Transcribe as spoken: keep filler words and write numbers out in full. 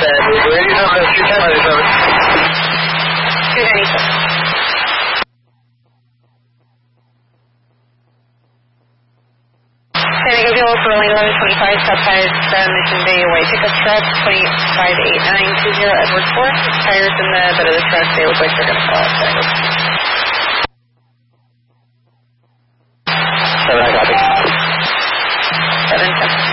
said. Ladies on the two ninety-seven. two ninety-seven. San Diego Bureau for lane eleven twenty-five, southside from Mission Bay away. Pickup truck twenty-five eight nine two zero Edward Ford. Tires in the bed of the truck. They look like they're going to fall outside.